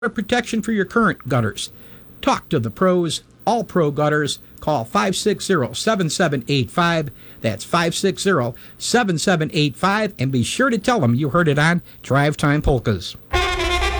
protection for your current gutters. Talk to the pros, All Pro Gutters. Call 560-7785. That's 560-7785. And be sure to tell them you heard it on Drive Time Polkas.